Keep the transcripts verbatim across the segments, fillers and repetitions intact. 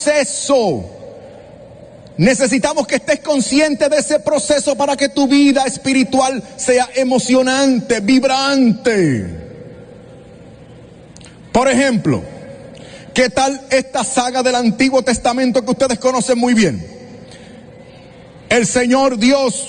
proceso. Necesitamos que estés consciente de ese proceso para que tu vida espiritual sea emocionante, vibrante. Por ejemplo, ¿qué tal esta saga del Antiguo Testamento que ustedes conocen muy bien? El Señor Dios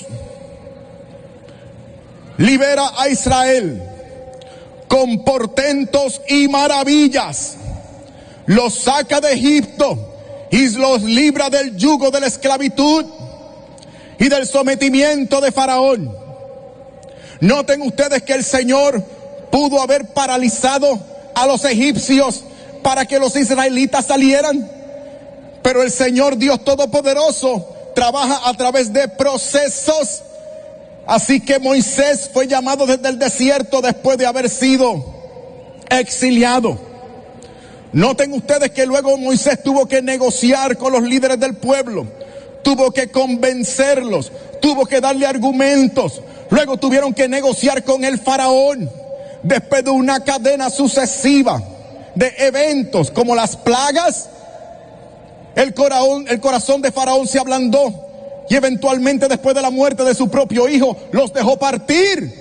libera a Israel con portentos y maravillas. Los saca de Egipto y los libra del yugo de la esclavitud y del sometimiento de Faraón. Noten ustedes que el Señor pudo haber paralizado a los egipcios para que los israelitas salieran, pero el Señor Dios Todopoderoso trabaja a través de procesos. Así que Moisés fue llamado desde el desierto después de haber sido exiliado. Noten ustedes que luego Moisés tuvo que negociar con los líderes del pueblo, tuvo que convencerlos, tuvo que darle argumentos, luego tuvieron que negociar con el faraón, después de una cadena sucesiva de eventos como las plagas. El corazón, el corazón de Faraón se ablandó y eventualmente, después de la muerte de su propio hijo, los dejó partir.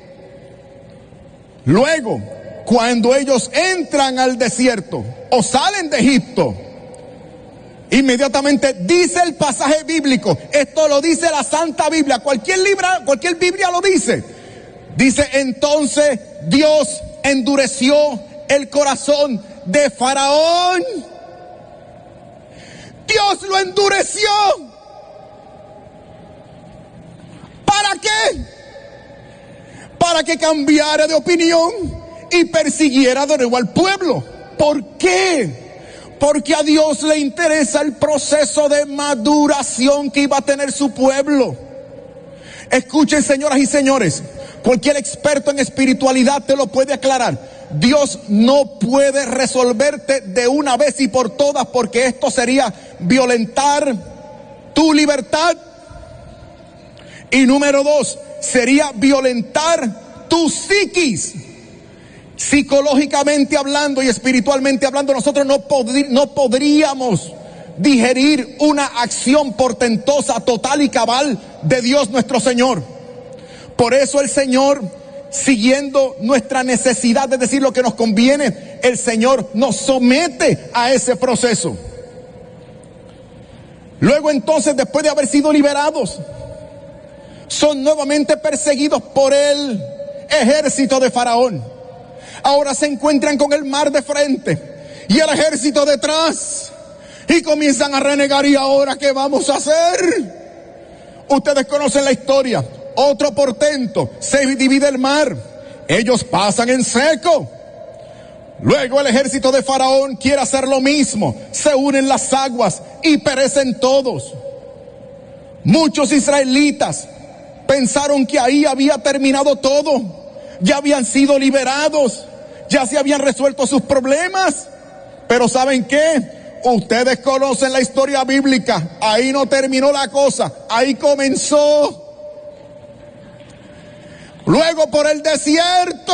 Luego, cuando ellos entran al desierto o salen de Egipto, inmediatamente dice el pasaje bíblico, esto lo dice la Santa Biblia, cualquier libra, cualquier Biblia lo dice. Dice, entonces Dios endureció el corazón de Faraón. Dios lo endureció. ¿Para qué? Para que cambiara de opinión y persiguiera de nuevo al pueblo. ¿Por qué? Porque a Dios le interesa el proceso de maduración que iba a tener su pueblo. Escuchen, señoras y señores, cualquier experto en espiritualidad te lo puede aclarar. Dios no puede resolverte de una vez y por todas, porque esto sería violentar tu libertad. Y número dos, sería violentar tu psiquis. Psicológicamente hablando y espiritualmente hablando, nosotros no, podri- no podríamos digerir una acción portentosa, total y cabal de Dios nuestro Señor. Por eso el Señor, siguiendo nuestra necesidad de decir lo que nos conviene, el Señor nos somete a ese proceso. Luego entonces, después de haber sido liberados, son nuevamente perseguidos por el ejército de Faraón. Ahora se encuentran con el mar de frente y el ejército detrás, y comienzan a renegar. ¿Y ahora qué vamos a hacer? Ustedes conocen la historia. Otro portento, se divide el mar, ellos pasan en seco. Luego el ejército de Faraón quiere hacer lo mismo, se unen las aguas y perecen todos. Muchos israelitas pensaron que ahí había terminado todo, ya habían sido liberados, ya se habían resuelto sus problemas. Pero ¿saben qué? Ustedes conocen la historia bíblica, ahí no terminó la cosa, ahí comenzó. Luego por el desierto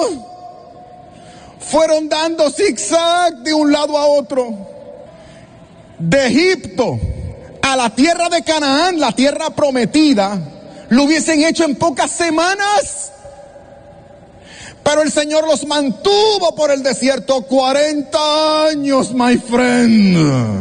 fueron dando zigzag de un lado a otro. De Egipto a la tierra de Canaán, la tierra prometida, lo hubiesen hecho en pocas semanas. Pero el Señor los mantuvo por el desierto cuarenta años, my friend,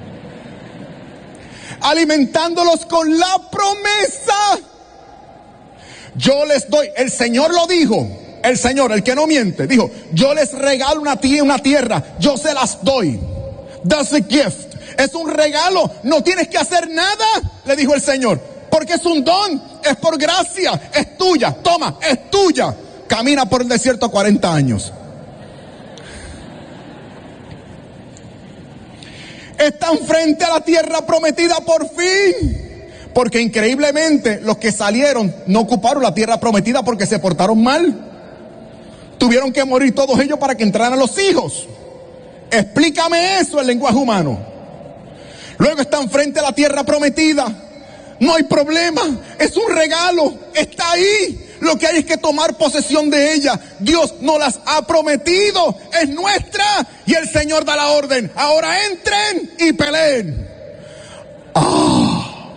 alimentándolos con la promesa. Yo les doy, el Señor lo dijo, el Señor, el que no miente, dijo, yo les regalo una tierra, una tierra, yo se las doy. That's a gift. Es un regalo, no tienes que hacer nada, le dijo el Señor, porque es un don, es por gracia, es tuya, toma, es tuya. Camina por el desierto cuarenta años. Están frente a la tierra prometida por fin. Porque increíblemente los que salieron no ocuparon la tierra prometida porque se portaron mal. Tuvieron que morir todos ellos para que entraran los hijos. Explícame eso en lenguaje humano. Luego están frente a la tierra prometida. No hay problema, es un regalo, está ahí. lo que hay es que tomar posesión de ella. Dios nos las ha prometido, es nuestra, y el Señor da la orden. Ahora entren y peleen. ¡Ah!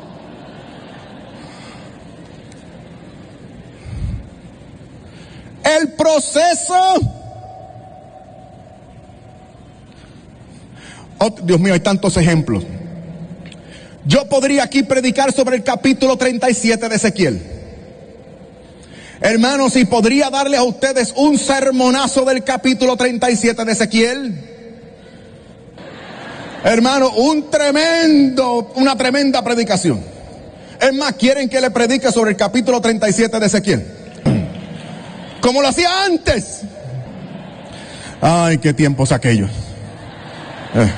El proceso. Oh, Dios mío, hay tantos ejemplos. Yo podría aquí predicar sobre el capítulo treinta y siete de Ezequiel. Hermanos, y podría darle a ustedes un sermonazo del capítulo treinta y siete de Ezequiel. Hermano, un tremendo, una tremenda predicación. Es más, ¿quieren que le predique sobre el capítulo treinta y siete de Ezequiel? Como lo hacía antes. Ay, qué tiempos aquellos. Eh.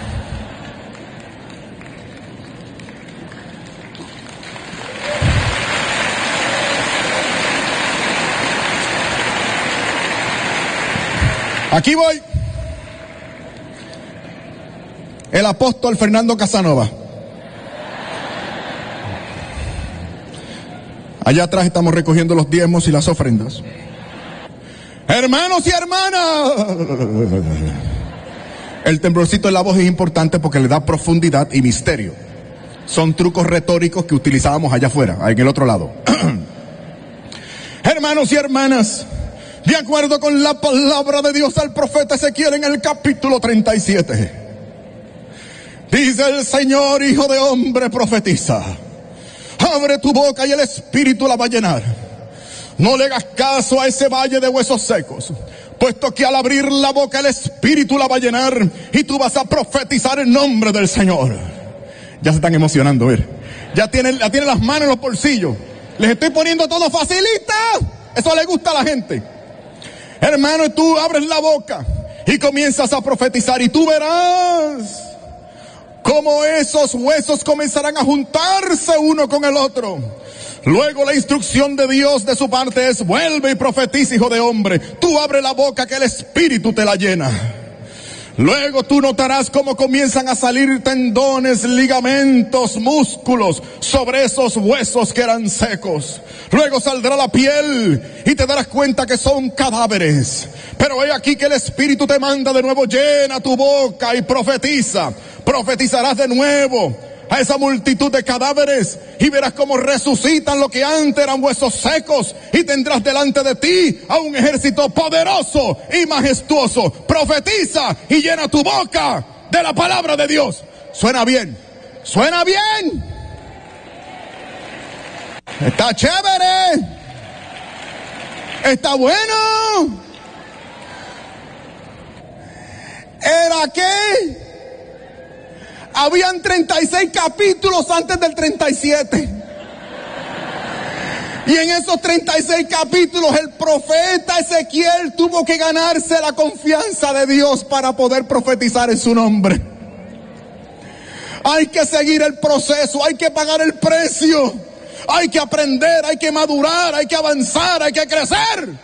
Aquí voy. El apóstol Fernando Casanova. Allá atrás estamos recogiendo los diezmos y las ofrendas. Hermanos y hermanas. El temblorcito en la voz es importante porque le da profundidad y misterio. Son trucos retóricos que utilizábamos allá afuera, en el otro lado. Hermanos y hermanas, de acuerdo con la palabra de Dios al profeta Ezequiel en el capítulo treinta y siete, dice el Señor: hijo de hombre, profetiza. Abre tu boca y el Espíritu la va a llenar. No le hagas caso a ese valle de huesos secos, puesto que al abrir la boca el Espíritu la va a llenar y tú vas a profetizar en nombre del Señor. Ya se están emocionando, ver. Ya tienen, ya tienen las manos en los bolsillos. Les estoy poniendo todo facilita. Eso le gusta a la gente. Hermano, tú abres la boca y comienzas a profetizar y tú verás cómo esos huesos comenzarán a juntarse uno con el otro. Luego la instrucción de Dios de su parte es: vuelve y profetiza, hijo de hombre. Tú abre la boca que el Espíritu te la llena. Luego tú notarás cómo comienzan a salir tendones, ligamentos, músculos sobre esos huesos que eran secos. Luego saldrá la piel y te darás cuenta que son cadáveres. Pero he aquí que el Espíritu te manda de nuevo: llena tu boca y profetiza. Profetizarás de nuevo a esa multitud de cadáveres y verás cómo resucitan lo que antes eran huesos secos, y tendrás delante de ti a un ejército poderoso y majestuoso. Profetiza y llena tu boca de la palabra de Dios. Suena bien, suena bien, está chévere, está bueno. ¿Era qué? Habían treinta y seis capítulos antes del treinta y siete. Y en esos treinta y seis capítulos el profeta Ezequiel tuvo que ganarse la confianza de Dios para poder profetizar en su nombre. Hay que seguir el proceso, hay que pagar el precio, hay que aprender, hay que madurar, hay que avanzar, hay que crecer.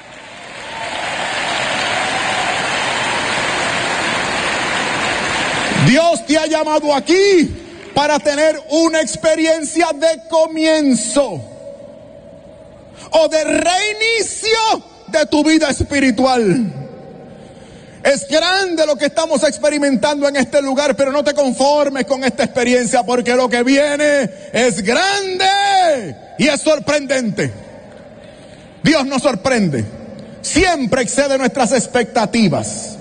Dios te ha llamado aquí para tener una experiencia de comienzo o de reinicio de tu vida espiritual. Es grande lo que estamos experimentando en este lugar, pero no te conformes con esta experiencia, porque lo que viene es grande y es sorprendente. Dios nos sorprende, siempre excede nuestras expectativas.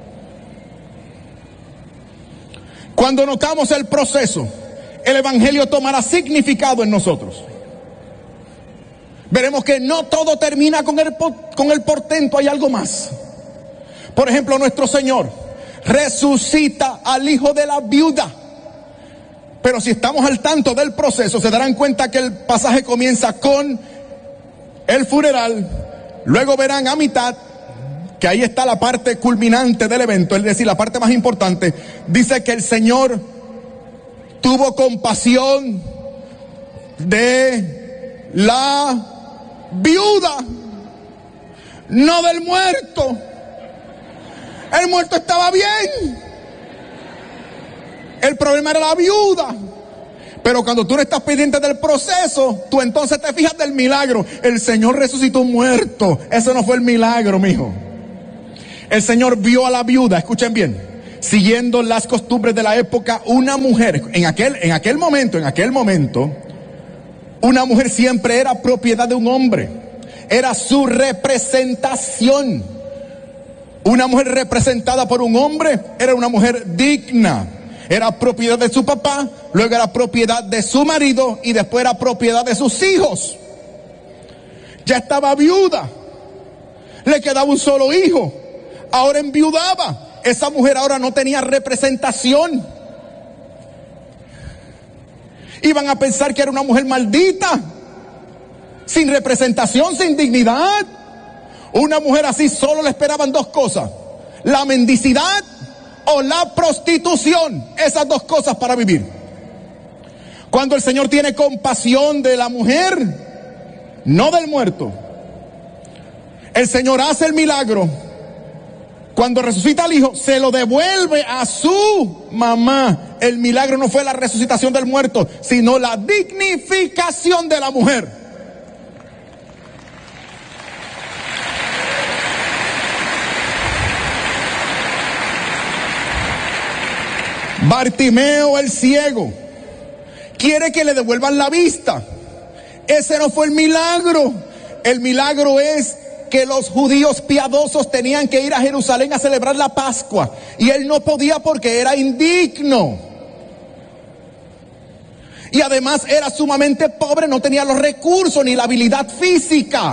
Cuando notamos el proceso, el evangelio tomará significado en nosotros. Veremos que no todo termina con el, con el portento, hay algo más. Por ejemplo, nuestro Señor resucita al hijo de la viuda. Pero si estamos al tanto del proceso, se darán cuenta que el pasaje comienza con el funeral. Luego verán a mitad que ahí está la parte culminante del evento, es decir, la parte más importante. Dice que el Señor tuvo compasión de la viuda, no del muerto. El muerto estaba bien, el problema era la viuda. Pero cuando tú no estás pendiente del proceso, tú entonces te fijas del milagro. El Señor resucitó un muerto. Eso no fue el milagro, mijo. El Señor vio a la viuda, escuchen bien, siguiendo las costumbres de la época. Una mujer, en aquel, en aquel momento, en aquel momento, una mujer siempre era propiedad de un hombre. Era su representación. Una mujer representada por un hombre era una mujer digna. Era propiedad de su papá, luego era propiedad de su marido y después era propiedad de sus hijos. Ya estaba viuda, le quedaba un solo hijo, ahora enviudaba. Esa mujer ahora no tenía representación. Iban a pensar que era una mujer maldita, sin representación, sin dignidad. Una mujer así solo le esperaban dos cosas: la mendicidad o la prostitución. Esas dos cosas para vivir. Cuando el Señor tiene compasión de la mujer, no del muerto, el Señor hace el milagro. Cuando resucita al hijo, se lo devuelve a su mamá. El milagro no fue la resucitación del muerto, sino la dignificación de la mujer. Bartimeo el ciego quiere que le devuelvan la vista. Ese no fue el milagro. El milagro es que los judíos piadosos tenían que ir a Jerusalén a celebrar la Pascua y él no podía porque era indigno. Y además era sumamente pobre, no tenía los recursos ni la habilidad física.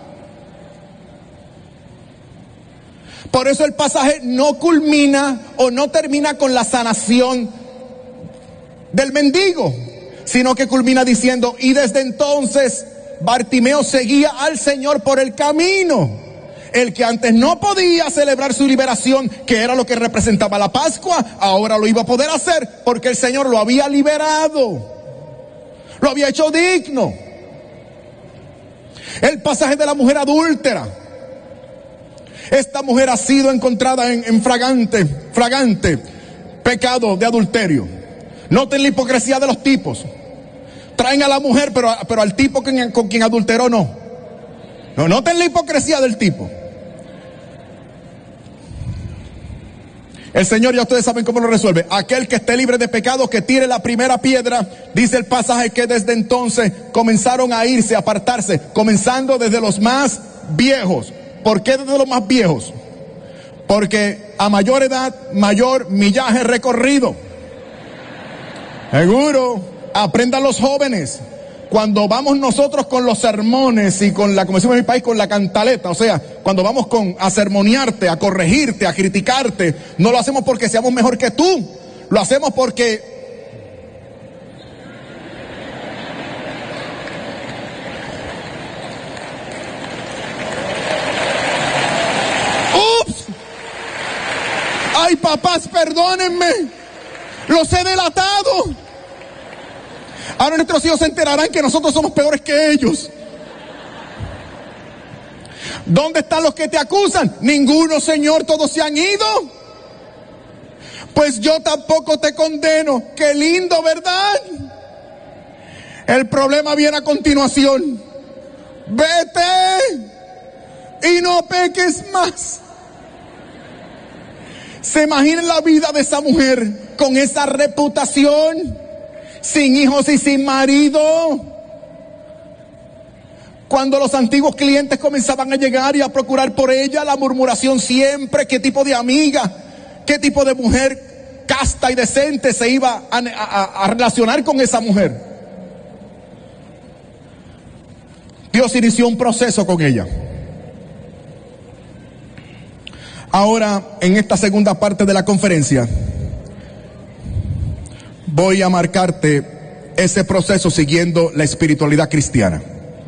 Por eso el pasaje no culmina o no termina con la sanación del mendigo, sino que culmina diciendo: y desde entonces Bartimeo seguía al Señor por el camino. El que antes no podía celebrar su liberación, que era lo que representaba la Pascua, ahora lo iba a poder hacer porque el Señor lo había liberado, lo había hecho digno. El pasaje de la mujer adúltera. Esta mujer ha sido encontrada en, en fragante, fragante pecado de adulterio. Noten la hipocresía de los tipos. Traen a la mujer, pero, pero al tipo con, con quien adulteró no. No, noten la hipocresía del tipo. El Señor, ya ustedes saben cómo lo resuelve. Aquel que esté libre de pecado, que tire la primera piedra. Dice el pasaje que desde entonces comenzaron a irse, a apartarse, comenzando desde los más viejos. ¿Por qué desde los más viejos? Porque a mayor edad, mayor millaje recorrido. Seguro, aprendan los jóvenes. Cuando vamos nosotros con los sermones y con la, como decimos en mi país, con la cantaleta, o sea, cuando vamos con a sermonearte, a corregirte, a criticarte, no lo hacemos porque seamos mejor que tú, lo hacemos porque ¡ups! ¡Ay, papás, perdónenme! ¡Los he delatado! Ahora nuestros hijos se enterarán que nosotros somos peores que ellos. ¿Dónde están los que te acusan? Ninguno, Señor, todos se han ido. Pues yo tampoco te condeno. Qué lindo, ¿verdad? El problema viene a continuación. Vete y no peques más. ¿Se imaginan la vida de esa mujer con esa reputación? Sin hijos y sin marido. Cuando los antiguos clientes comenzaban a llegar y a procurar por ella, la murmuración siempre: ¿qué tipo de amiga, qué tipo de mujer casta y decente se iba a, a, a relacionar con esa mujer? Dios inició un proceso con ella. Ahora, en esta segunda parte de la conferencia, voy a marcarte ese proceso siguiendo la espiritualidad cristiana.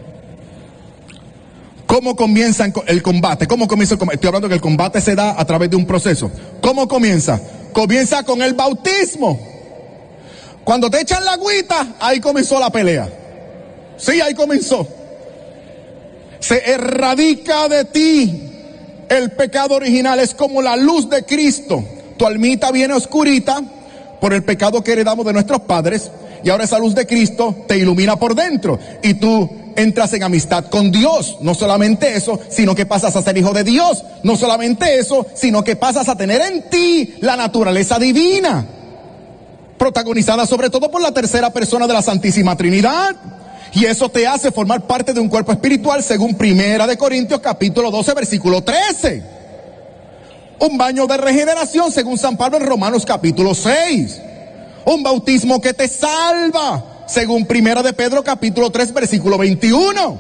¿Cómo comienza el combate? ¿Cómo comienza el combate? Estoy hablando que el combate se da a través de un proceso. ¿Cómo comienza? Comienza con el bautismo. Cuando te echan la agüita, ahí comenzó la pelea. Sí, ahí comenzó. Se erradica de ti el pecado original. Es como la luz de Cristo. Tu almita viene oscurita por el pecado que heredamos de nuestros padres, y ahora esa luz de Cristo te ilumina por dentro y tú entras en amistad con Dios. No solamente eso, sino que pasas a ser hijo de Dios. No solamente eso, sino que pasas a tener en ti la naturaleza divina, protagonizada sobre todo por la tercera persona de la Santísima Trinidad. Y eso te hace formar parte de un cuerpo espiritual según Primera de Corintios capítulo doce versículo trece. Un baño de regeneración según San Pablo en Romanos capítulo seis. Un bautismo que te salva según Primera de Pedro capítulo tres versículo veintiuno.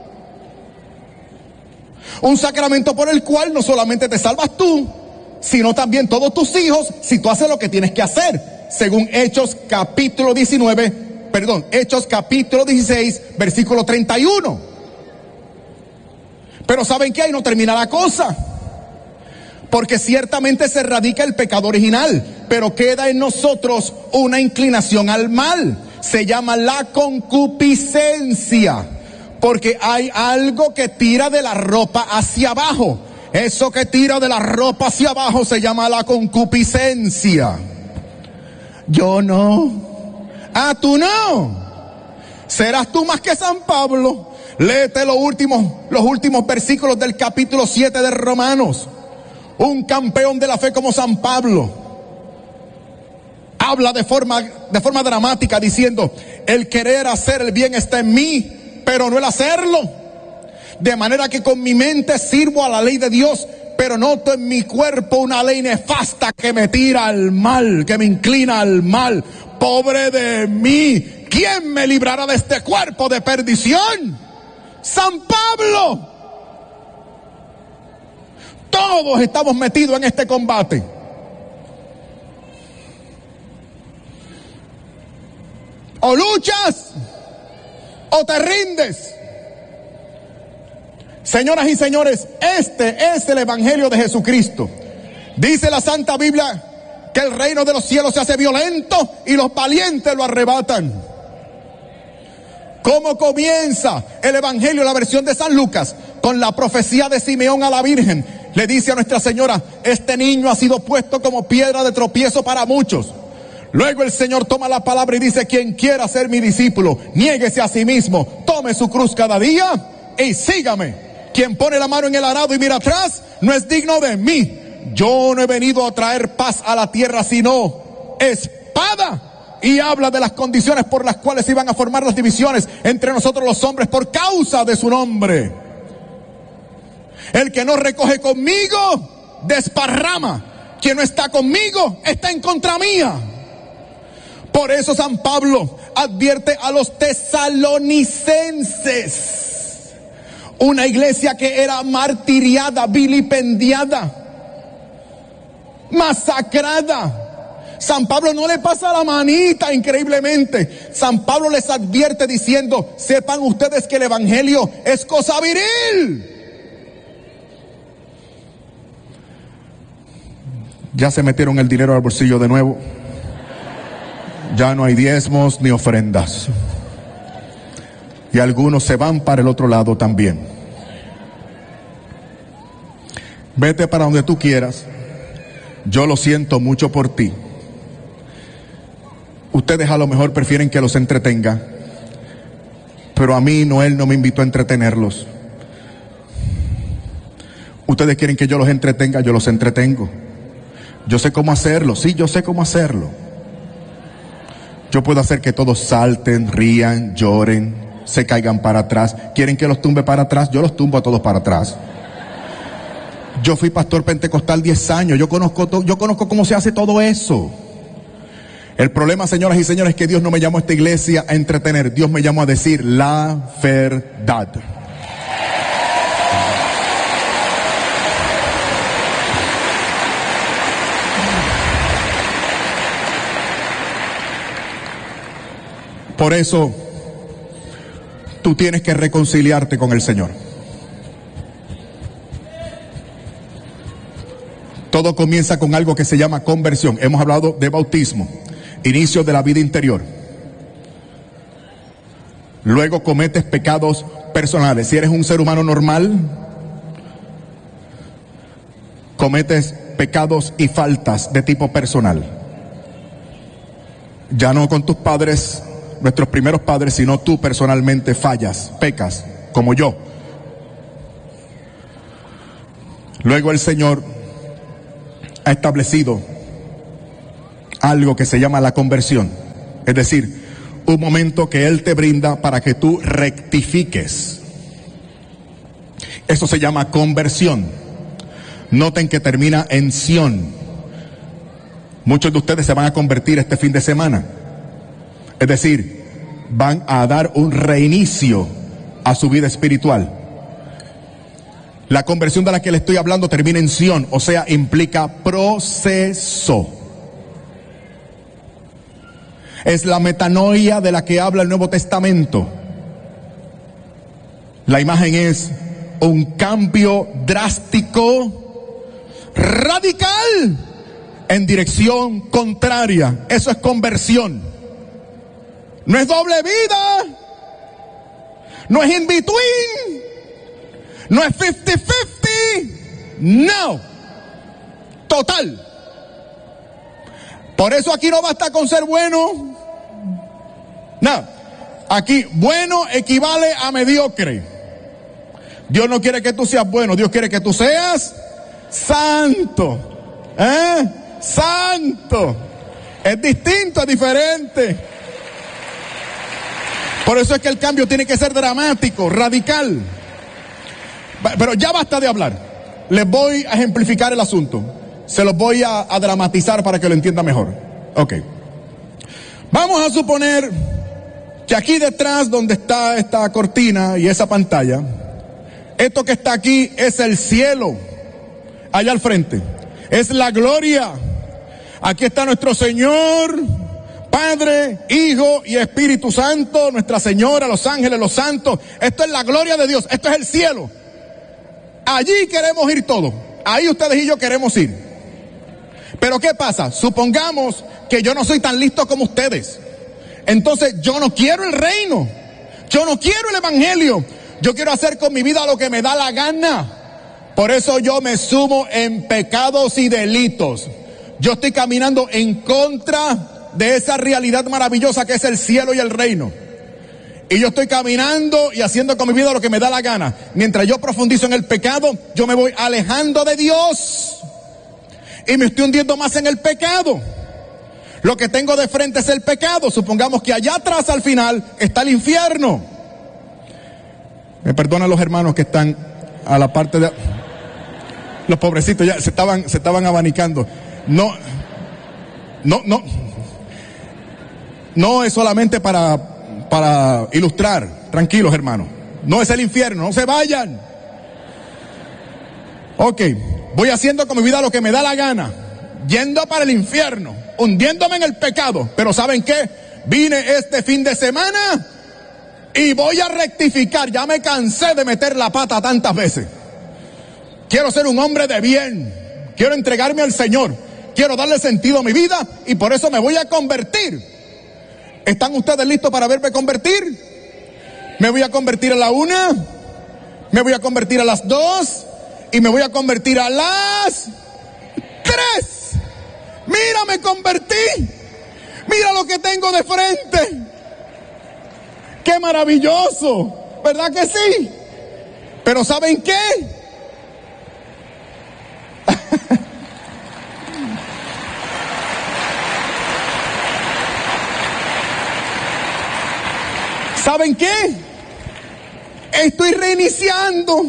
Un sacramento por el cual no solamente te salvas tú, sino también todos tus hijos si tú haces lo que tienes que hacer, según Hechos capítulo diecinueve, perdón, Hechos capítulo dieciséis versículo treinta y uno. Pero ¿saben qué? Ahí no termina la cosa, porque ciertamente se erradica el pecado original, pero queda en nosotros una inclinación al mal. Se llama la concupiscencia, porque hay algo que tira de la ropa hacia abajo. Eso que tira de la ropa hacia abajo se llama la concupiscencia. Yo no. Ah, tú no. Serás tú más que San Pablo. Léete los últimos, los últimos versículos del capítulo siete de Romanos. Un campeón de la fe como San Pablo habla de forma, de forma dramática diciendo: el querer hacer el bien está en mí, pero no el hacerlo. De manera que con mi mente sirvo a la ley de Dios, pero noto en mi cuerpo una ley nefasta que me tira al mal, que me inclina al mal. Pobre de mí, ¿quién me librará de este cuerpo de perdición? San Pablo. Todos estamos metidos en este combate. O luchas o te rindes. Señoras y señores, este es el Evangelio de Jesucristo. Dice la Santa Biblia que el reino de los cielos se hace violento y los valientes lo arrebatan. ¿Cómo comienza el Evangelio, la versión de San Lucas? Con la profecía de Simeón a la Virgen. Le dice a Nuestra Señora: este niño ha sido puesto como piedra de tropiezo para muchos. Luego el Señor toma la palabra y dice: quien quiera ser mi discípulo, niéguese a sí mismo, tome su cruz cada día y sígame. Quien pone la mano en el arado y mira atrás, no es digno de mí. Yo no he venido a traer paz a la tierra, sino espada. Y habla de las condiciones por las cuales iban a formar las divisiones entre nosotros los hombres por causa de su nombre. El que no recoge conmigo, desparrama. Quien no está conmigo, está en contra mía. Por eso San Pablo advierte a los tesalonicenses, una iglesia que era martiriada, vilipendiada, masacrada. San Pablo no le pasa la manita increíblemente. San Pablo les advierte diciendo: sepan ustedes que el evangelio es cosa viril. Ya se metieron el dinero al bolsillo de nuevo. Ya no hay diezmos ni ofrendas. Y algunos se van para el otro lado también. Vete para donde tú quieras. Yo lo siento mucho por ti. Ustedes a lo mejor prefieren que los entretenga, pero a mí Noel no me invitó a entretenerlos. Ustedes quieren que yo los entretenga, yo los entretengo. Yo sé cómo hacerlo, sí, yo sé cómo hacerlo. Yo puedo hacer que todos salten, rían, lloren, se caigan para atrás. ¿Quieren que los tumbe para atrás? Yo los tumbo a todos para atrás. Yo fui pastor pentecostal diez años, yo conozco, to- yo conozco cómo se hace todo eso. El problema, señoras y señores, es que Dios no me llamó a esta iglesia a entretener. Dios me llamó a decir la verdad. Por eso, tú tienes que reconciliarte con el Señor. Todo comienza con algo que se llama conversión. Hemos hablado de bautismo, inicio de la vida interior. Luego cometes pecados personales. Si eres un ser humano normal, cometes pecados y faltas de tipo personal. Ya no con tus padres, nuestros primeros padres, sino tú personalmente fallas, pecas, como yo. Luego el Señor ha establecido algo que se llama la conversión, es decir, un momento que Él te brinda para que tú rectifiques. Eso se llama conversión. Noten que termina en Sión. Muchos de ustedes se van a convertir este fin de semana. Es decir, van a dar un reinicio a su vida espiritual. La conversión de la que le estoy hablando termina en Sión, o sea, implica proceso. Es la metanoia de la que habla el Nuevo Testamento. La imagen es un cambio drástico, radical, en dirección contraria. Eso es conversión. No es doble vida, no es in between, no es cincuenta cincuenta, no, total. Por eso aquí no basta con ser bueno. No, aquí bueno equivale a mediocre. Dios no quiere que tú seas bueno, Dios quiere que tú seas santo. ¿Eh? Santo. Es distinto, es diferente. Por eso es que el cambio tiene que ser dramático, radical. Pero ya basta de hablar. Les voy a ejemplificar el asunto. Se los voy a, a dramatizar para que lo entienda mejor. Ok. Vamos a suponer que aquí detrás, donde está esta cortina y esa pantalla, esto que está aquí es el cielo. Allá al frente. Es la gloria. Aquí está nuestro Señor, Padre, Hijo y Espíritu Santo, Nuestra Señora, los ángeles, los santos. Esto es la gloria de Dios. Esto es el cielo. Allí queremos ir todos. Ahí ustedes y yo queremos ir. Pero ¿qué pasa? Supongamos que yo no soy tan listo como ustedes. Entonces yo no quiero el reino. Yo no quiero el evangelio. Yo quiero hacer con mi vida lo que me da la gana. Por eso yo me sumo en pecados y delitos. Yo estoy caminando en contra de esa realidad maravillosa que es el cielo y el reino. Y yo estoy caminando y haciendo con mi vida lo que me da la gana. Mientras yo profundizo en el pecado, yo me voy alejando de Dios. Y me estoy hundiendo más en el pecado. Lo que tengo de frente es el pecado. Supongamos que allá atrás al final está el infierno. Me perdonan los hermanos que están a la parte de... Los pobrecitos ya se estaban, se estaban abanicando. No, no, no. No es solamente para, para ilustrar. Tranquilos, hermanos. No es el infierno, no se vayan. Ok, voy haciendo con mi vida lo que me da la gana. Yendo para el infierno, hundiéndome en el pecado. Pero ¿saben qué? Vine este fin de semana y voy a rectificar. Ya me cansé de meter la pata tantas veces. Quiero ser un hombre de bien. Quiero entregarme al Señor. Quiero darle sentido a mi vida y por eso me voy a convertir. ¿Están ustedes listos para verme convertir? Me voy a convertir a la una, me voy a convertir a las dos y me voy a convertir a las tres. Mira, me convertí. Mira lo que tengo de frente. ¡Qué maravilloso! ¿Verdad que sí? Pero ¿saben qué? ¿Saben qué? Estoy reiniciando.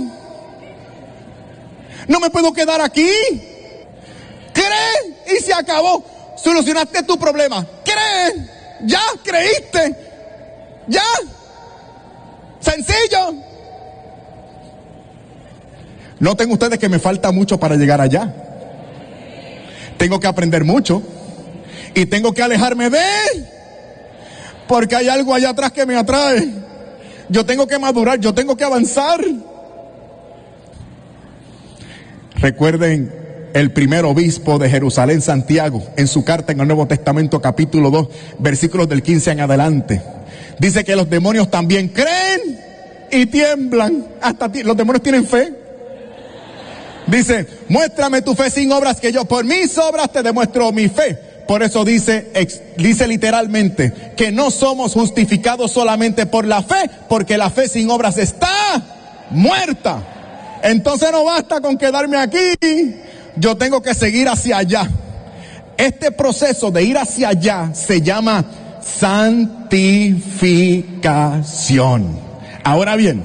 No me puedo quedar aquí. Cree y se acabó. Solucionaste tu problema. Cree. Ya, creíste. Ya. Sencillo. Noten ustedes que me falta mucho para llegar allá. Tengo que aprender mucho. Y tengo que alejarme de él. Porque hay algo allá atrás que me atrae. Yo tengo que madurar, yo tengo que avanzar. Recuerden el primer obispo de Jerusalén, Santiago, en su carta en el Nuevo Testamento, capítulo dos, versículos del quince en adelante. Dice que los demonios también creen y tiemblan. Hasta ti- los demonios tienen fe. Dice, muéstrame tu fe sin obras, que yo por mis obras te demuestro mi fe. Por eso dice, ex, dice literalmente que no somos justificados solamente por la fe, porque la fe sin obras está muerta. Entonces no basta con quedarme aquí, yo tengo que seguir hacia allá. Este proceso de ir hacia allá se llama santificación. Ahora bien,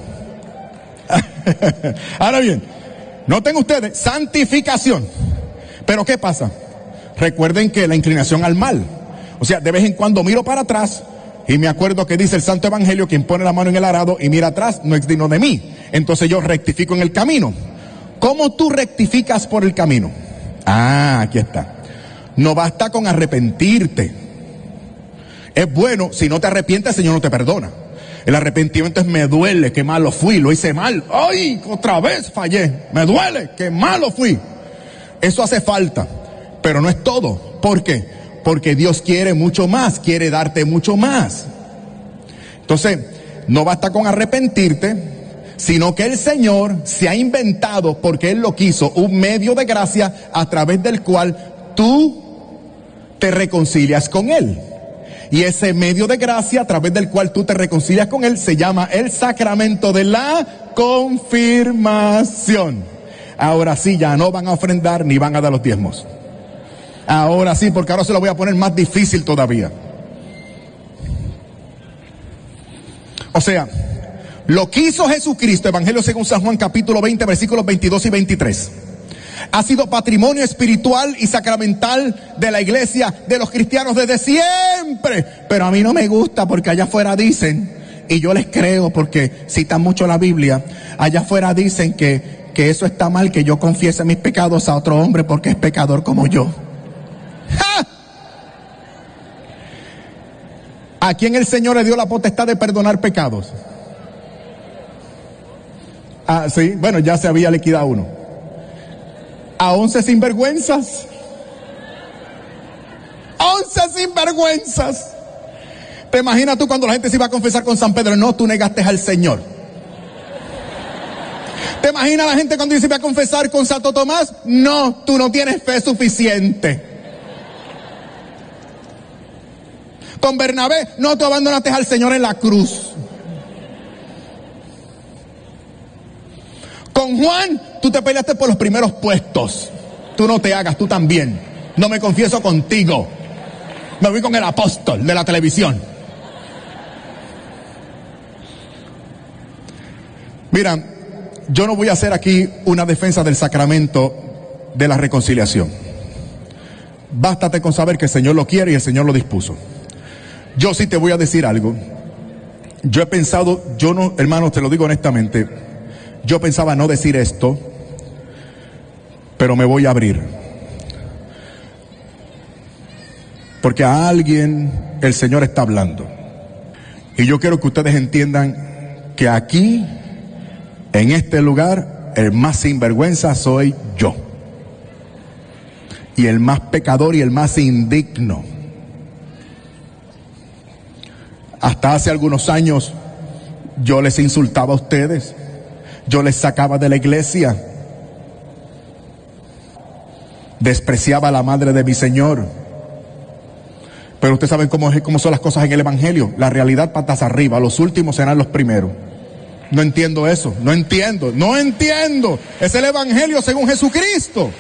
ahora bien, noten ustedes, santificación. Pero ¿qué pasa? Recuerden que la inclinación al mal, o sea, de vez en cuando miro para atrás y me acuerdo que dice el Santo Evangelio, quien pone la mano en el arado y mira atrás no es digno de mí. Entonces yo rectifico en el camino. ¿Cómo tú rectificas por el camino? Ah, aquí está. No basta con arrepentirte. Es bueno, si no te arrepientes, el Señor no te perdona. El arrepentimiento es: me duele, qué malo fui, lo hice mal. Ay, otra vez fallé, me duele, qué malo fui. Eso hace falta, pero no es todo. ¿Por qué? Porque Dios quiere mucho más, quiere darte mucho más. Entonces, no basta con arrepentirte, sino que el Señor se ha inventado, porque Él lo quiso, un medio de gracia a través del cual tú te reconcilias con Él. Y ese medio de gracia a través del cual tú te reconcilias con Él se llama el sacramento de la confirmación. Ahora sí, ya no van a ofrendar ni van a dar los diezmos. Ahora sí, porque ahora se lo voy a poner más difícil todavía. O sea, lo que hizo Jesucristo, Evangelio según San Juan capítulo veinte, versículos veintidós y veintitrés, ha sido patrimonio espiritual y sacramental de la iglesia, de los cristianos desde siempre. Pero a mí no me gusta, porque allá afuera dicen, y yo les creo porque citan mucho la Biblia, allá afuera dicen que, que eso está mal, que yo confiese mis pecados a otro hombre porque es pecador como yo. ¡Ja! ¿A quién el Señor le dio la potestad de perdonar pecados? Ah, sí, bueno, ya se había liquidado uno. A once sinvergüenzas. Once sinvergüenzas. ¿Te imaginas tú cuando la gente se iba a confesar con San Pedro? No, tú negaste al Señor. ¿Te imaginas la gente cuando se iba a confesar con Santo Tomás? No, tú no tienes fe suficiente. Con Bernabé, no, tú abandonaste al Señor en la cruz. Con Juan, tú te peleaste por los primeros puestos. Tú no te hagas, tú también. No me confieso contigo. Me voy con el apóstol de la televisión. Mira, yo no voy a hacer aquí una defensa del sacramento de la reconciliación. Bástate con saber que el Señor lo quiere y el Señor lo dispuso. Yo sí te voy a decir algo. Yo he pensado, yo no, hermano, te lo digo honestamente, yo pensaba no decir esto, pero me voy a abrir. Porque a alguien el Señor está hablando. Y yo quiero que ustedes entiendan que aquí, en este lugar, el más sinvergüenza soy yo. Y el más pecador y el más indigno. Hasta hace algunos años yo les insultaba a ustedes. Yo les sacaba de la iglesia. Despreciaba a la madre de mi Señor. Pero ustedes saben cómo, cómo son las cosas en el Evangelio. La realidad patas arriba. Los últimos serán los primeros. No entiendo eso. No entiendo. No entiendo. Es el Evangelio según Jesucristo.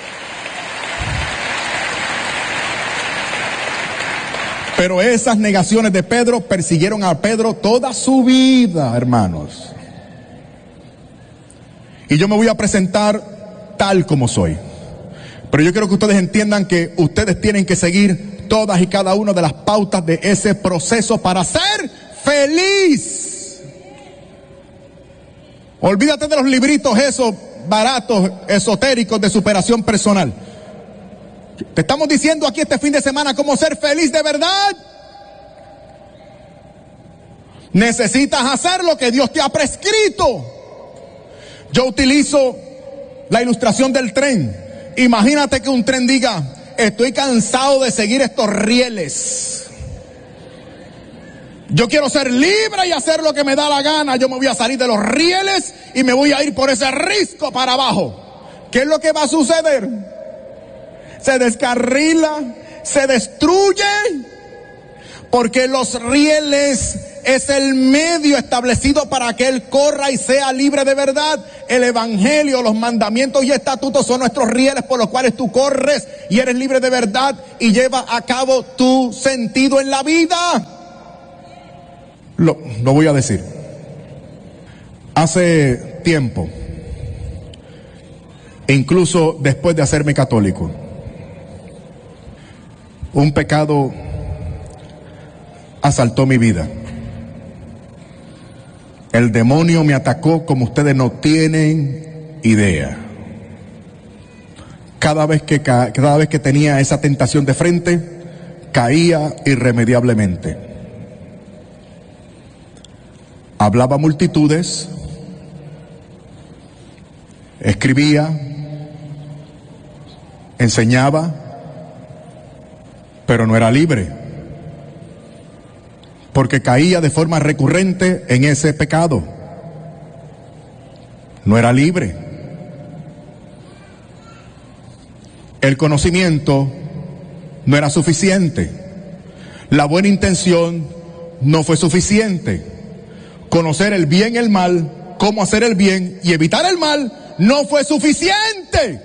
Pero esas negaciones de Pedro persiguieron a Pedro toda su vida, hermanos. Y yo me voy a presentar tal como soy. Pero yo quiero que ustedes entiendan que ustedes tienen que seguir todas y cada una de las pautas de ese proceso para ser feliz. Olvídate de los libritos esos baratos, esotéricos de superación personal. Te estamos diciendo aquí este fin de semana cómo ser feliz de verdad. Necesitas hacer lo que Dios te ha prescrito. Yo utilizo la ilustración del tren. Imagínate que un tren diga: estoy cansado de seguir estos rieles. Yo quiero ser libre y hacer lo que me da la gana. Yo me voy a salir de los rieles y me voy a ir por ese risco para abajo. ¿Qué es lo que va a suceder? Se descarrila, se destruye, porque los rieles es el medio establecido para que Él corra y sea libre de verdad. El evangelio, los mandamientos y estatutos son nuestros rieles por los cuales tú corres y eres libre de verdad y llevas a cabo tu sentido en la vida. Lo, lo voy a decir. Hace tiempo, incluso después de hacerme católico, un pecado asaltó mi vida. El demonio me atacó como ustedes no tienen idea. Cada vez que, cada vez que tenía esa tentación de frente, caía irremediablemente. Hablaba a multitudes, escribía, enseñaba, pero no era libre, porque caía de forma recurrente en ese pecado. No era libre. El conocimiento no era suficiente. La buena intención no fue suficiente. Conocer el bien y el mal, cómo hacer el bien y evitar el mal, no fue suficiente.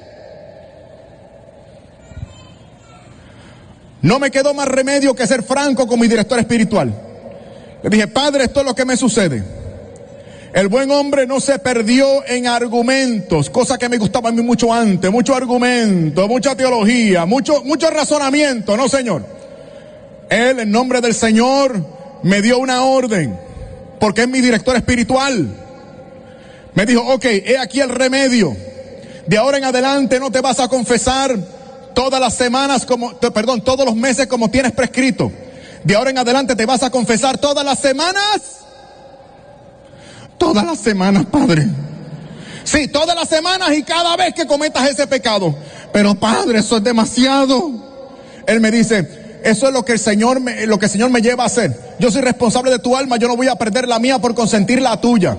No me quedó más remedio que ser franco con mi director espiritual. Le dije, Padre, esto es lo que me sucede. El buen hombre no se perdió en argumentos, cosa que me gustaba a mí mucho antes, mucho argumento, mucha teología, mucho, mucho razonamiento, no, Señor. Él, en nombre del Señor, me dio una orden, porque es mi director espiritual. Me dijo, ok, he aquí el remedio. De ahora en adelante no te vas a confesar todas las semanas como, perdón, todos los meses como tienes prescrito. De ahora en adelante te vas a confesar todas las semanas. Todas las semanas, Padre. Sí, todas las semanas y cada vez que cometas ese pecado. Pero Padre, eso es demasiado. Él me dice, eso es lo que el Señor me, lo que el Señor me lleva a hacer. Yo soy responsable de tu alma, yo no voy a perder la mía por consentir la tuya.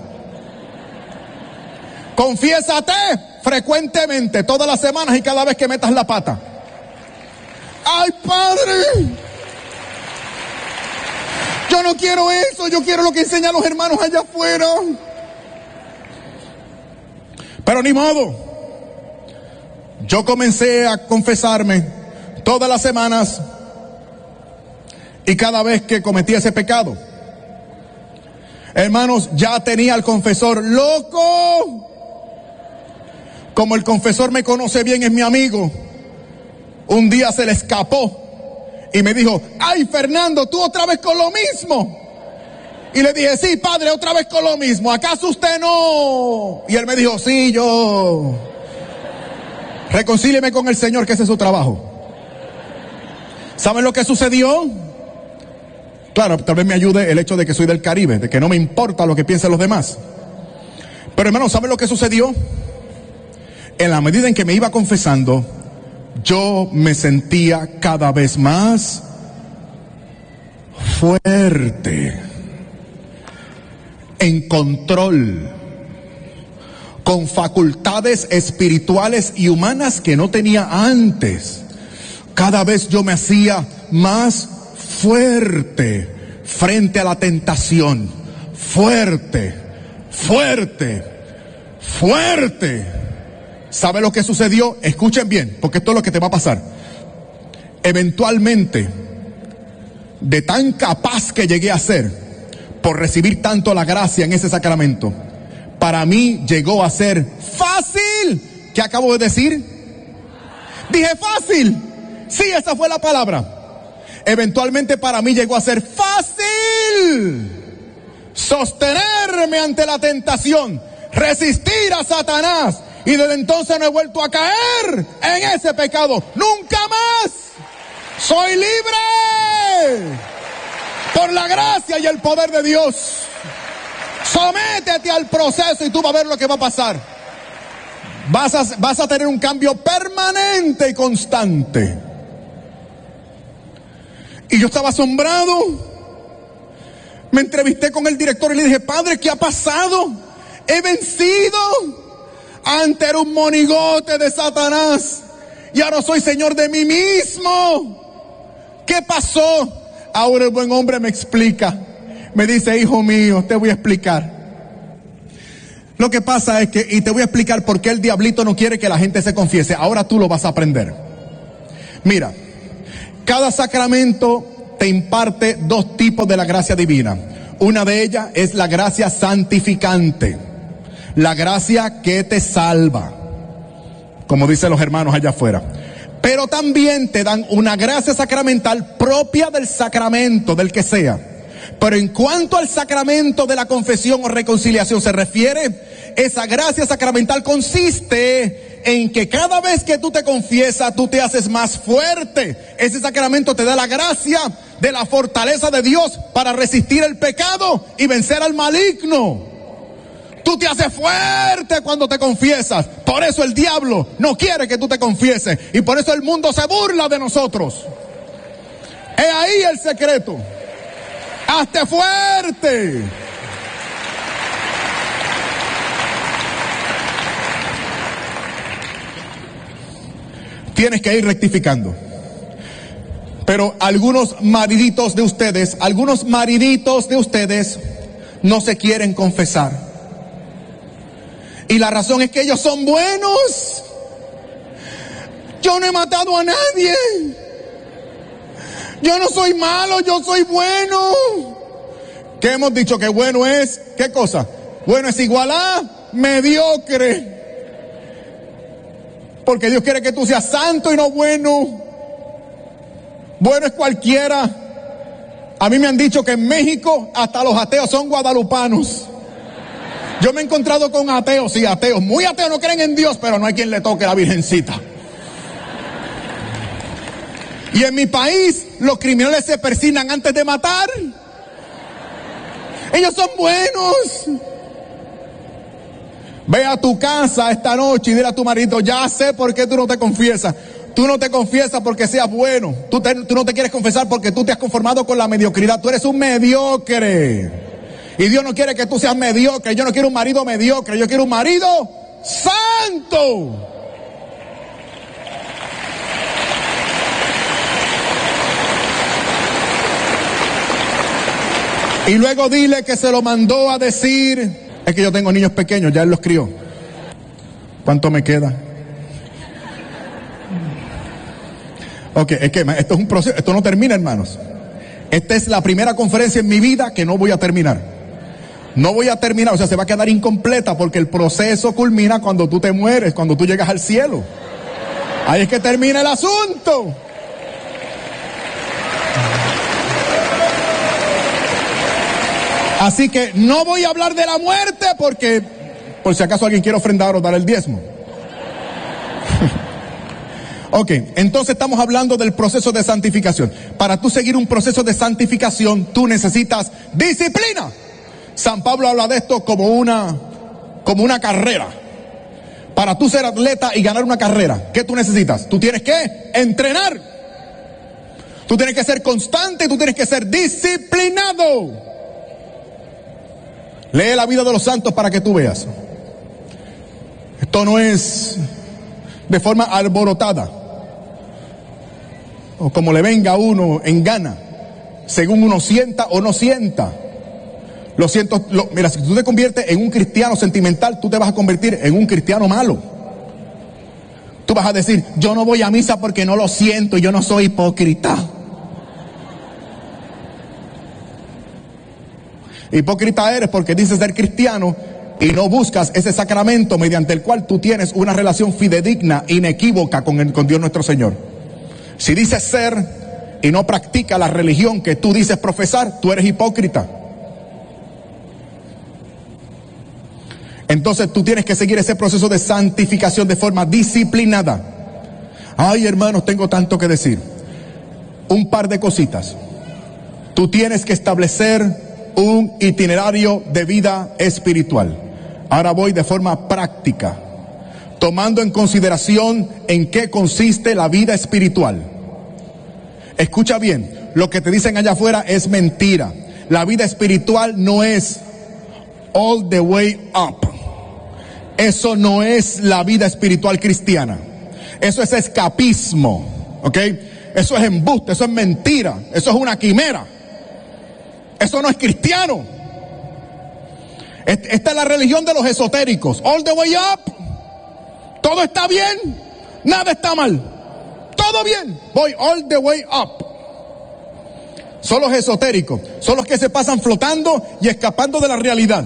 Confiésate frecuentemente, todas las semanas y cada vez que metas la pata. ¡Ay, Padre! Yo no quiero eso, yo quiero lo que enseñan los hermanos allá afuera. Pero ni modo. Yo comencé a confesarme todas las semanas y cada vez que cometía ese pecado. Hermanos, ya tenía al confesor loco. Como el confesor me conoce bien, es mi amigo. Un día se le escapó y me dijo, ay, Fernando, tú otra vez con lo mismo. Y le dije, sí, Padre, otra vez con lo mismo. ¿Acaso usted no? Y él me dijo, sí, yo. Reconcílieme con el Señor, que ese es su trabajo. ¿Saben lo que sucedió? Claro, tal vez me ayude el hecho de que soy del Caribe, de que no me importa lo que piensen los demás. Pero hermanos, ¿saben lo que sucedió? En la medida en que me iba confesando, yo me sentía cada vez más fuerte, en control, con facultades espirituales y humanas que no tenía antes. Cada vez yo me hacía más fuerte frente a la tentación, fuerte, fuerte, fuerte. ¿Sabe lo que sucedió? Escuchen bien, porque esto es lo que te va a pasar. Eventualmente, de tan capaz que llegué a ser por recibir tanto la gracia en ese sacramento, para mí llegó a ser fácil. ¿Qué acabo de decir? Dije fácil. Sí, esa fue la palabra. Eventualmente para mí llegó a ser fácil sostenerme ante la tentación, resistir a Satanás. Y desde entonces no he vuelto a caer en ese pecado. ¡Nunca más! ¡Soy libre! Por la gracia y el poder de Dios. Sométete al proceso y tú vas a ver lo que va a pasar. Vas a, vas a tener un cambio permanente y constante. Y yo estaba asombrado. Me entrevisté con el director y le dije, Padre, ¿qué ha pasado? He vencido. Antes era un monigote de Satanás y ahora soy señor de mí mismo. ¿qué pasó? Ahora el buen hombre me explica. Me dice, hijo mío, te voy a explicar. Lo que pasa es que, y te voy a explicar por qué el diablito no quiere que la gente se confiese. Ahora tú lo vas a aprender. Mira, cada sacramento te imparte dos tipos de la gracia divina. Una de ellas es la gracia santificante, la gracia que te salva, como dicen los hermanos allá afuera. Pero también te dan una gracia sacramental propia del sacramento, del que sea. Pero en cuanto al sacramento de la confesión o reconciliación se refiere, esa gracia sacramental consiste en que cada vez que tú te confiesas, tú te haces más fuerte. Ese sacramento te da la gracia de la fortaleza de Dios para resistir el pecado y vencer al maligno. Tú te haces fuerte cuando te confiesas. Por eso el diablo no quiere que tú te confieses. Y por eso el mundo se burla de nosotros. Es ahí el secreto. ¡Hazte fuerte! Tienes que ir rectificando. Pero algunos mariditos de ustedes, algunos mariditos de ustedes no se quieren confesar. Y la razón es que ellos son buenos. Yo no he matado a nadie. Yo no soy malo, yo soy bueno. ¿Qué hemos dicho? Que bueno es, ¿qué cosa? Bueno es igual a mediocre. Porque Dios quiere que tú seas santo y no bueno. Bueno es cualquiera. A mí me han dicho que en México hasta los ateos son guadalupanos. Yo me he encontrado con ateos y ateos, muy ateos, no creen en Dios, pero no hay quien le toque a la Virgencita. Y en mi país, los criminales se persignan antes de matar. Ellos son buenos. Ve a tu casa esta noche y dile a tu marido, ya sé por qué tú no te confiesas. Tú no te confiesas porque seas bueno. Tú, te, tú no te quieres confesar porque tú te has conformado con la mediocridad. Tú eres un mediocre. Y Dios no quiere que tú seas mediocre. Yo no quiero un marido mediocre. Yo quiero un marido santo. Y luego dile que se lo mandó a decir. Es que yo tengo niños pequeños, ya él los crió. ¿Cuánto me queda? Ok, es que esto es un proceso, esto no termina, hermanos. Esta es la primera conferencia en mi vida que no voy a terminar. No voy a terminar, o sea, se va a quedar incompleta porque el proceso culmina cuando tú te mueres, cuando tú llegas al cielo. Ahí es que termina el asunto. Así que no voy a hablar de la muerte porque, por si acaso alguien quiere ofrendar o dar el diezmo. Ok, entonces estamos hablando del proceso de santificación. Para tú seguir un proceso de santificación, tú necesitas disciplina. San Pablo habla de esto como una, como una carrera. Para tú ser atleta y ganar una carrera, ¿qué tú necesitas? Tú tienes que entrenar. Tú tienes que ser constante, tú tienes que ser disciplinado. Lee la vida de los santos para que tú veas. Esto no es de forma alborotada, o como le venga a uno en gana, según uno sienta o no sienta. Lo siento, lo, mira, si tú te conviertes en un cristiano sentimental, tú te vas a convertir en un cristiano malo. Tú vas a decir, yo no voy a misa porque no lo siento, yo no soy hipócrita. Hipócrita eres porque dices ser cristiano y no buscas ese sacramento mediante el cual tú tienes una relación fidedigna, inequívoca con, el, con Dios nuestro Señor. Si dices ser y no practicas la religión que tú dices profesar, tú eres hipócrita. Entonces tú tienes que seguir ese proceso de santificación de forma disciplinada. Ay, hermanos, tengo tanto que decir. Un par de cositas. Tú tienes que establecer un itinerario de vida espiritual. Ahora voy de forma práctica, tomando en consideración en qué consiste la vida espiritual. Escucha bien, lo que te dicen allá afuera es mentira. La vida espiritual no es all the way up. Eso no es la vida espiritual cristiana. Eso es escapismo, ¿ok? eso es embuste, eso es mentira, eso es una quimera. Eso no es cristiano. Esta es la religión de los esotéricos. All the way up. Todo está bien, nada está mal. Todo bien, voy all the way up. Son los esotéricos, son los que se pasan flotando y escapando de la realidad.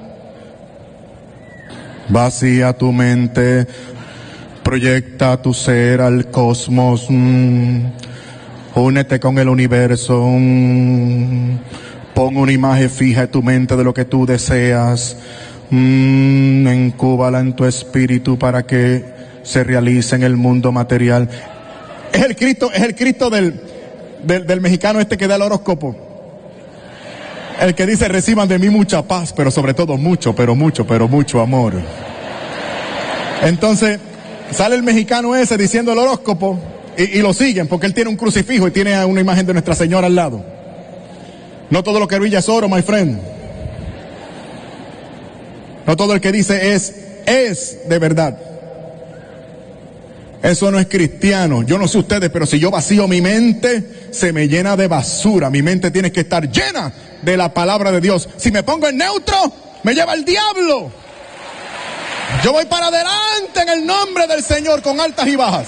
Vacía tu mente, proyecta tu ser al cosmos, mm, únete con el universo, mm, pon una imagen fija en tu mente de lo que tú deseas, mm, encúbala en tu espíritu para que se realice en el mundo material. Es el Cristo, es el Cristo del, del, del mexicano este que da el horóscopo. El que dice, reciban de mí mucha paz, pero sobre todo mucho, pero mucho, pero mucho amor. Entonces, sale el mexicano ese diciendo el horóscopo y, y lo siguen porque él tiene un crucifijo y tiene una imagen de Nuestra Señora al lado. No todo lo que brilla es oro, my friend. No todo el que dice es, es de verdad. Eso no es cristiano. Yo no sé ustedes, pero si yo vacío mi mente, se me llena de basura. Mi mente tiene que estar llena de la palabra de Dios. Si me pongo en neutro, me lleva el diablo. Yo voy para adelante en el nombre del Señor con altas y bajas.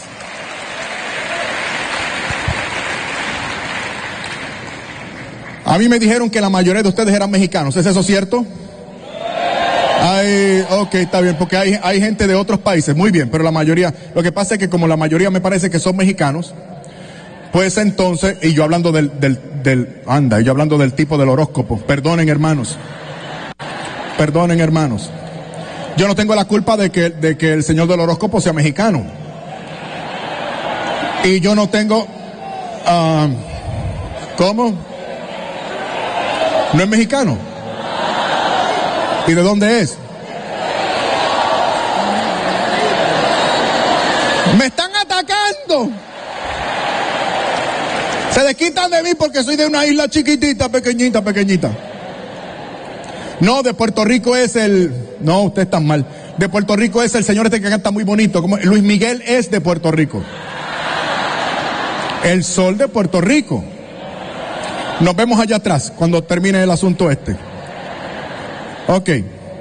A mí me dijeron que la mayoría de ustedes eran mexicanos. ¿Es eso cierto? Ay, ok, está bien, porque hay, hay gente de otros países, muy bien, pero la mayoría, lo que pasa es que como la mayoría me parece que son mexicanos, pues entonces, y yo hablando del, del, del, anda, y yo hablando del tipo del horóscopo, perdonen hermanos, perdonen hermanos, yo no tengo la culpa de que, de que el señor del horóscopo sea mexicano, y yo no tengo, uh, ¿cómo? ¿No es mexicano? ¿Y de dónde es? ¡Me están atacando! Se desquitan de mí porque soy de una isla chiquitita, pequeñita, pequeñita. No, de Puerto Rico es el... No, usted está mal. De Puerto Rico es el señor este que canta muy bonito. Como Luis Miguel es de Puerto Rico. El sol de Puerto Rico. Nos vemos allá atrás cuando termine el asunto este. Ok.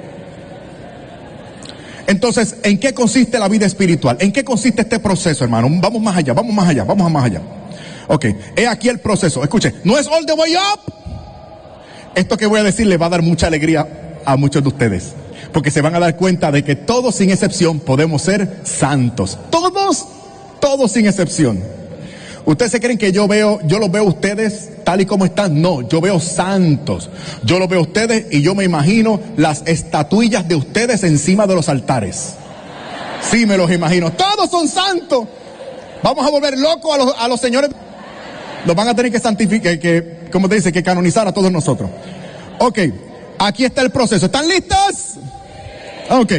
Entonces, ¿en qué consiste la vida espiritual? ¿En qué consiste este proceso, hermano? Vamos más allá, vamos más allá, vamos más allá. Ok, he aquí el proceso. Escuche, no es all the way up. Esto que voy a decir le va a dar mucha alegría a muchos de ustedes. Porque se van a dar cuenta de que todos sin excepción podemos ser santos. Todos, todos sin excepción. ¿Ustedes se creen que yo veo, yo los veo a ustedes tal y como están? No, yo veo santos. Yo los veo a ustedes y yo me imagino las estatuillas de ustedes encima de los altares. Sí, me los imagino. Todos son santos. Vamos a volver locos a los, a los señores. Los van a tener que santificar, que, ¿cómo te dice? Que canonizar a todos nosotros. Ok, aquí está el proceso. ¿Están listas? Ok.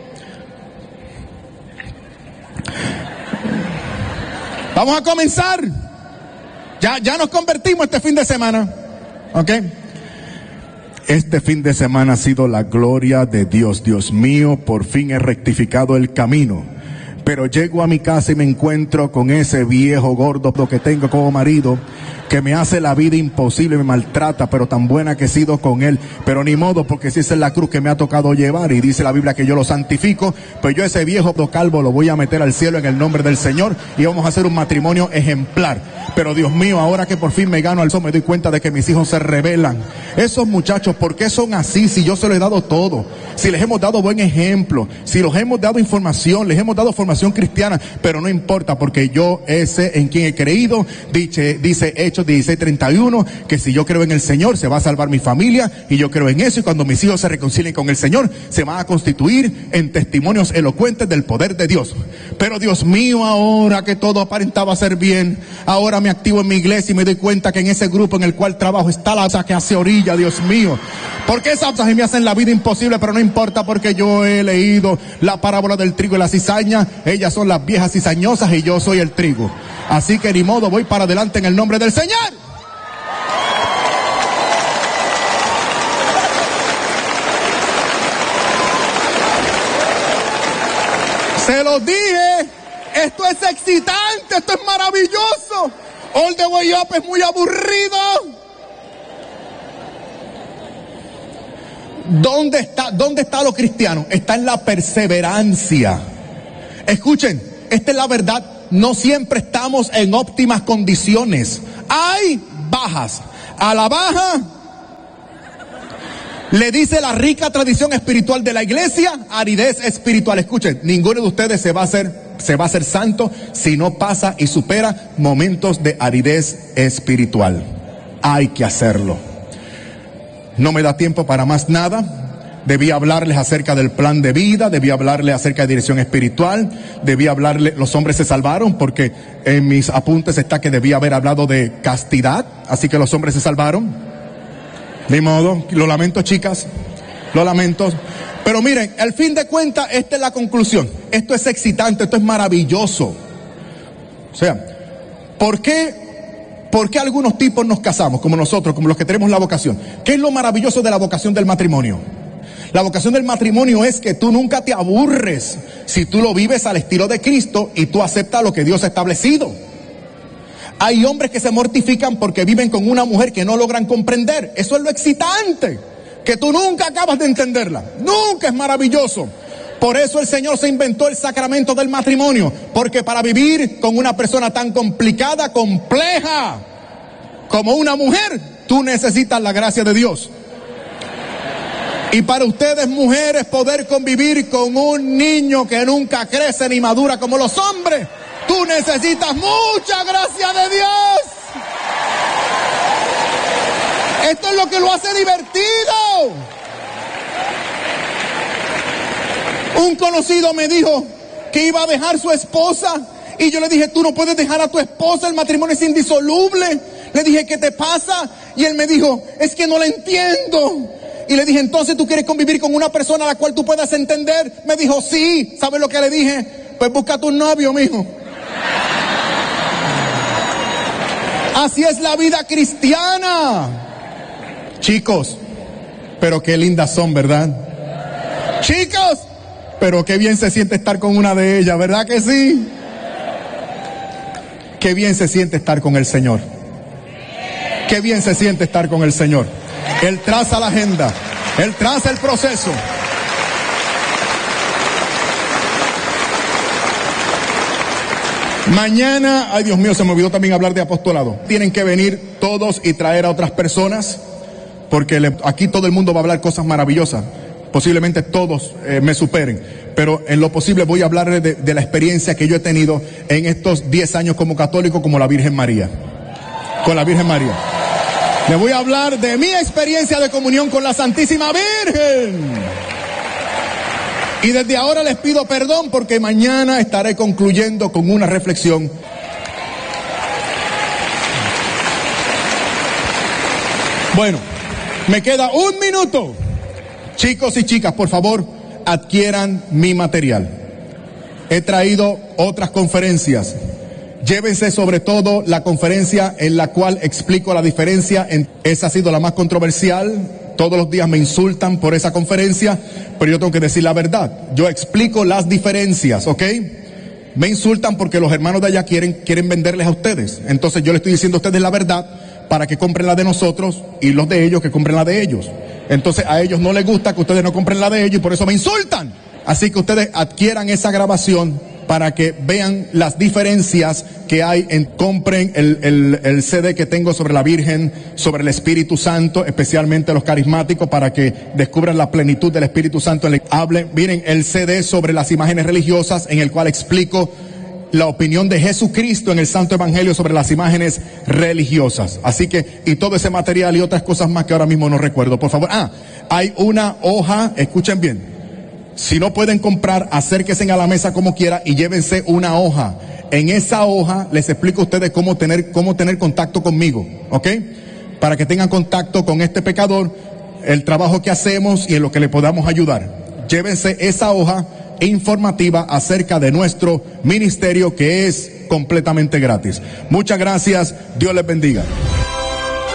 Vamos a comenzar. Ya, ya nos convertimos este fin de semana. ¿Ok? Este fin de semana ha sido la gloria de Dios. Dios mío, por fin he rectificado el camino. Pero llego a mi casa y me encuentro con ese viejo gordo que tengo como marido, que me hace la vida imposible, me maltrata, pero tan buena que he sido con él. Pero ni modo, porque si esa es la cruz que me ha tocado llevar, y dice la Biblia que yo lo santifico, pues yo ese viejo calvo lo voy a meter al cielo en el nombre del Señor, y vamos a hacer un matrimonio ejemplar. Pero Dios mío, ahora que por fin me gano al sol, me doy cuenta de que mis hijos se rebelan. Esos muchachos, ¿por qué son así? Si yo se los he dado todo, si les hemos dado buen ejemplo, si los hemos dado información, les hemos dado formación cristiana, pero no importa, porque yo ese en quien he creído, dice, dice Hechos dieciséis treinta y uno, que si yo creo en el Señor, se va a salvar mi familia, y yo creo en eso, y cuando mis hijos se reconcilien con el Señor, se van a constituir en testimonios elocuentes del poder de Dios. Pero Dios mío, ahora que todo aparentaba ser bien, ahora me activo en mi iglesia y me doy cuenta que en ese grupo en el cual trabajo está la que hace orilla, Dios mío. Porque esas cosas me hacen la vida imposible, pero no importa, porque yo he leído la parábola del trigo y la cizaña. Ellas son las viejas cizañosas y yo soy el trigo. Así que ni modo, voy para adelante en el nombre del Señor. Se los dije, esto es excitante, esto es maravilloso. All the way up es muy aburrido. ¿Dónde está, dónde está lo cristiano? Está en la perseverancia. Escuchen, esta es la verdad. No siempre estamos en óptimas condiciones. Hay bajas. A la baja le dice la rica tradición espiritual de la iglesia, aridez espiritual. Escuchen, ninguno de ustedes se va a hacer, se va a hacer santo si no pasa y supera momentos de aridez espiritual. Hay que hacerlo. No me da tiempo para más nada. Debí hablarles acerca del plan de vida, debí hablarles acerca de dirección espiritual, debí hablarles, los hombres se salvaron, porque en mis apuntes está que debí haber hablado de castidad, así que los hombres se salvaron. De modo, lo lamento, chicas, lo lamento. Pero miren, al fin de cuentas, esta es la conclusión. Esto es excitante, esto es maravilloso. O sea, ¿por qué? ¿Por qué algunos tipos nos casamos, como nosotros, como los que tenemos la vocación? ¿Qué es lo maravilloso de la vocación del matrimonio? La vocación del matrimonio es que tú nunca te aburres si tú lo vives al estilo de Cristo y tú aceptas lo que Dios ha establecido. Hay hombres que se mortifican porque viven con una mujer que no logran comprender. Eso es lo excitante, que tú nunca acabas de entenderla. Nunca. Es maravilloso. Por eso el Señor se inventó el sacramento del matrimonio, porque para vivir con una persona tan complicada, compleja como una mujer, tú necesitas la gracia de Dios. Y para ustedes, mujeres, poder convivir con un niño que nunca crece ni madura como los hombres, tú necesitas mucha gracia de Dios. Esto es lo que lo hace divertido. Un conocido me dijo que iba a dejar su esposa y yo le dije, tú no puedes dejar a tu esposa, el matrimonio es indisoluble. Le dije, ¿qué te pasa? Y él me dijo, es que no la entiendo. Y le dije, entonces tú quieres convivir con una persona a la cual tú puedas entender. Me dijo, sí. ¿Sabes lo que le dije? Pues busca tu novio, mijo. Así es la vida cristiana. Chicos, pero qué lindas son, ¿verdad? Chicos, pero qué bien se siente estar con una de ellas, ¿verdad que sí? Qué bien se siente estar con el Señor. Qué bien se siente estar con el Señor. Él traza la agenda, Él traza el proceso. Mañana, ay Dios mío, se me olvidó también hablar de apostolado. Tienen que venir todos y traer a otras personas, porque le, aquí todo el mundo va a hablar cosas maravillosas. Posiblemente todos eh, me superen, pero en lo posible voy a hablarles de, de la experiencia que yo he tenido en estos diez años como católico, como la Virgen María. Con la Virgen María. Les voy a hablar de mi experiencia de comunión con la Santísima Virgen. Y desde ahora les pido perdón porque mañana estaré concluyendo con una reflexión. Bueno, me queda un minuto. Chicos y chicas, por favor, adquieran mi material. He traído otras conferencias. Llévense sobre todo la conferencia en la cual explico la diferencia. En, esa ha sido la más controversial. Todos los días me insultan por esa conferencia, pero yo tengo que decir la verdad. Yo explico las diferencias, ¿ok? Me insultan porque los hermanos de allá quieren, quieren venderles a ustedes. Entonces yo les estoy diciendo a ustedes la verdad para que compren la de nosotros y los de ellos que compren la de ellos. Entonces a ellos no les gusta que ustedes no compren la de ellos y por eso me insultan. Así que ustedes adquieran esa grabación para que vean las diferencias que hay en, compren el, el, el C D que tengo sobre la Virgen, sobre el Espíritu Santo, especialmente los carismáticos, para que descubran la plenitud del Espíritu Santo. Hablen, miren el C D sobre las imágenes religiosas, en el cual explico la opinión de Jesucristo en el Santo Evangelio sobre las imágenes religiosas. Así que, y todo ese material y otras cosas más que ahora mismo no recuerdo, por favor. Ah, hay una hoja, escuchen bien. Si no pueden comprar, acérquense a la mesa como quiera y llévense una hoja. En esa hoja les explico a ustedes cómo tener, cómo tener contacto conmigo, ¿ok? Para que tengan contacto con este pecador, el trabajo que hacemos y en lo que le podamos ayudar. Llévense esa hoja informativa acerca de nuestro ministerio, que es completamente gratis. Muchas gracias, Dios les bendiga.